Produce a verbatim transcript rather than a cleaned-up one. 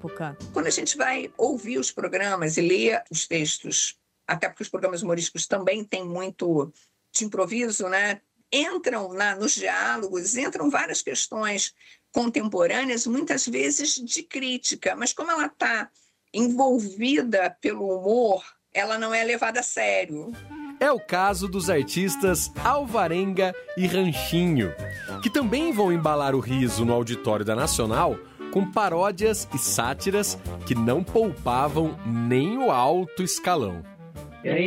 época. Quando a gente vai ouvir os programas e ler os textos, até porque os programas humorísticos também têm muito de improviso, né? Entram na, nos diálogos, entram várias questões contemporâneas, muitas vezes de crítica, mas como ela está envolvida pelo humor, ela não é levada a sério. É o caso dos artistas Alvarenga e Ranchinho, que também vão embalar o riso no auditório da Nacional com paródias e sátiras que não poupavam nem o alto escalão.